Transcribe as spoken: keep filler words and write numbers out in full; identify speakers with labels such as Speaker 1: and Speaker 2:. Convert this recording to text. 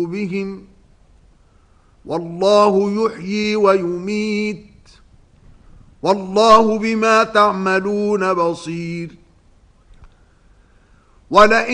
Speaker 1: بهم والله يحيي ويميت والله بما تعملون بصير. ولئن